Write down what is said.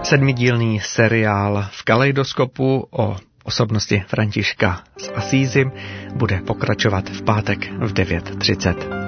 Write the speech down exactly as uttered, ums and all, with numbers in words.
Sedmidílný seriál v Kaleidoskopu o osobnosti Františka z Asízy bude pokračovat v pátek v devět třicet.